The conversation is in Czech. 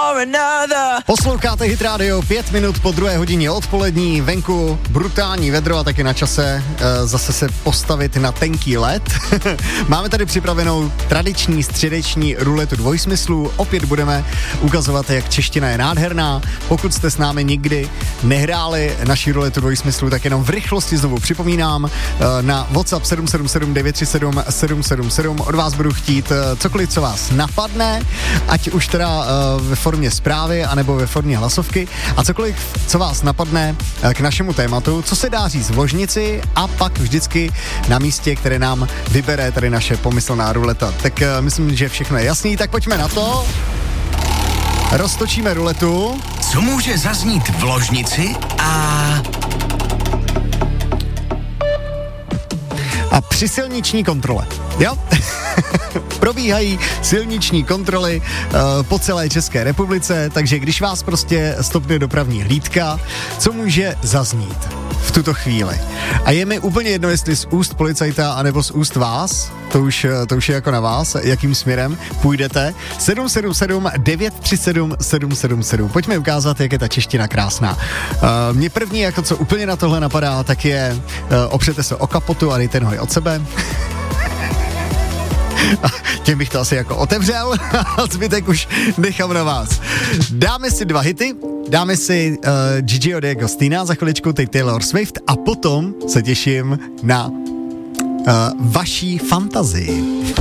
Posloucháte Hit Radio, 5 minut po 2 hodině odpolední, venku brutální vedro a taky na čase zase se postavit na tenký led. Máme tady připravenou tradiční středeční ruletu dvojsmyslů, opět budeme ukazovat, jak čeština je nádherná. Pokud jste s námi nikdy nehráli naši ruletu dvojsmyslů, tak jenom v rychlosti znovu připomínám na WhatsApp 777 937 777 od vás budu chtít cokoliv, co vás napadne, ať už teda ve formě zprávy, anebo ve formě hlasovky a cokoliv, co vás napadne k našemu tématu, co se dá říct v ložnici a pak vždycky na místě, které nám vybere tady naše pomyslná ruleta. Tak myslím, že všechno je jasný, tak pojďme na to. Roztočíme ruletu. Co může zaznít v ložnici a při silniční kontrole. Jo? Probíhají silniční kontroly po celé České republice, takže když vás prostě stopne dopravní hlídka, co může zaznít v tuto chvíli? A je mi úplně jedno, jestli z úst policajta anebo z úst vás, to už je jako na vás, jakým směrem půjdete. 777 937 777. Pojďme ukázat, jak je ta čeština krásná. Mě první, jako co úplně na tohle napadá, tak je opřete se o kapotu a dejte nohy od sebe. Tím bych to asi jako otevřel a zbytek už nechám na vás. Dáme si 2 hity, dáme si Gigi od Agostina, za chviličku teď Taylor Swift a potom se těším na vaší fantazii.